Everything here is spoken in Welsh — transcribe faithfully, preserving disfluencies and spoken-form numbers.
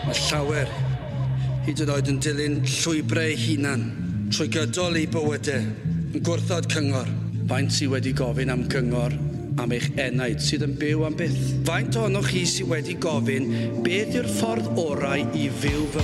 Mae llawer hyd yn oed yn dilyn llwybrau hunan trwy gydol ei bywydau yn gwrthod cyngor. Faint sydd wedi gofyn am gyngor am eich enaid sydd yn byw am byth? Faint ohonoch chi sydd wedi gofyn beth yw'r ffordd orau i fyw fy